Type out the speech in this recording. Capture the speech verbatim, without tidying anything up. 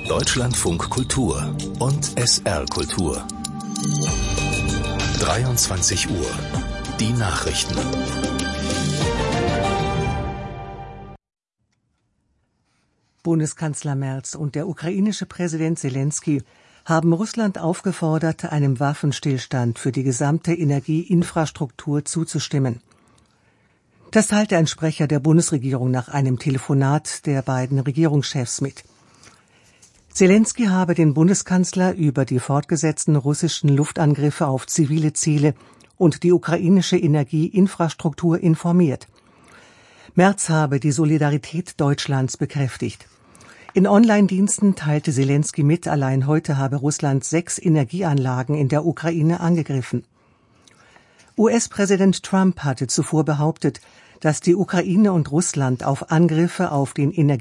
Deutschlandfunk Kultur und S R Kultur. dreiundzwanzig Uhr. Die Nachrichten. Bundeskanzler Merz und der ukrainische Präsident Selenskyj haben Russland aufgefordert, einem Waffenstillstand für die gesamte Energieinfrastruktur zuzustimmen. Das teilte ein Sprecher der Bundesregierung nach einem Telefonat der beiden Regierungschefs mit. Selenskyj habe den Bundeskanzler über die fortgesetzten russischen Luftangriffe auf zivile Ziele und die ukrainische Energieinfrastruktur informiert. Merz habe die Solidarität Deutschlands bekräftigt. In Online-Diensten teilte Selenskyj mit, allein heute habe Russland sechs Energieanlagen in der Ukraine angegriffen. U S-Präsident Trump hatte zuvor behauptet, dass die Ukraine und Russland auf Angriffe auf den Energie